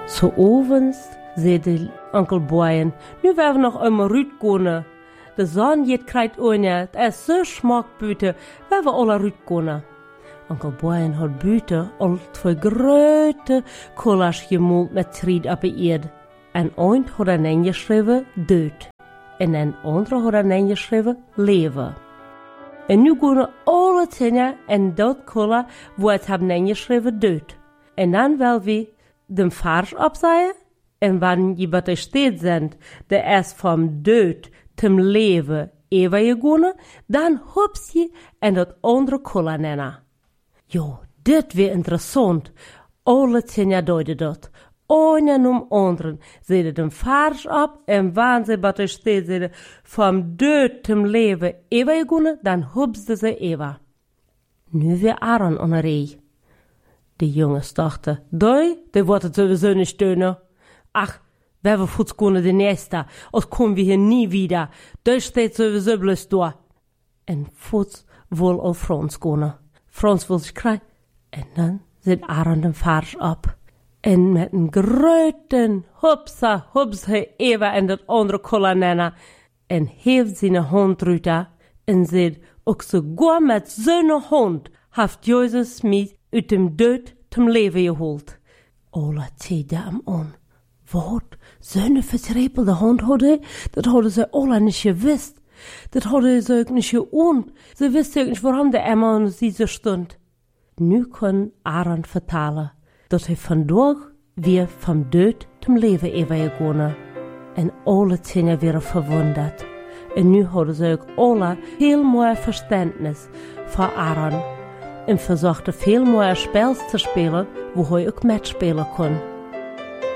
Zo ovens zei de onkel Boyen, nu werden we nog einmal rütgehen. De zon jet krijgt oorne, het is zo smak buiten, waar we alle rütgehen. Onkel Boyen had buiten al 2 grote kollers gemult met tried op de eerd. En eind had ingeschreven dood. En een andere had ingeschreven leven. En nu gaan alle dingen in dat koller wo het hebben ingeschreven dood. En dan wil we de Vers opzeggen. En wanneer je wat er steht sind, de is vom dood zum leven overgegaan, dan hops je en dat andere koller nennen. Jo, dit weer interessant. Alle dingen duiden dat. Einen anderen zeiden de Vers op en wanneer ze wat er steht, zeiden vom dood zum leven overgegaan, dan hops ze over. Nu weer Aaron aan de rij. De jongens dachten, die wordt het sowieso niet steunen. Ach, we hebben voetskonen de nächste, als komen we hier nie wieder. Die steht sowieso bloß da. En voets wil al Frans konen. Frans wil zich krijgen. En dan zit Aaron de Vers op. En met een grote hups hij even in dat andere kolonne. En heeft zijn hand ruiter. En zegt, ook sogar met zijn hand heeft Jezus mij uit dem dood zum leven geholt. Alle zeiden hem aan. Wat? Zo'n vertrepelde hand hadden? Dat hadden ze alle niet gewist. Dat hadden ze ook niet geoond. Ze wisten ook niet waarom de Emma aan deze stond. Nu kon Aaron vertalen dat hij vandaag weer vom dood zum leven overgegaan. En alle dingen werden verwonderd. En nu hadden ze ook alle heel mooi verständnis voor Aaron. En verzochten veel mooie spels te spelen, wo hij ook metspelen kon.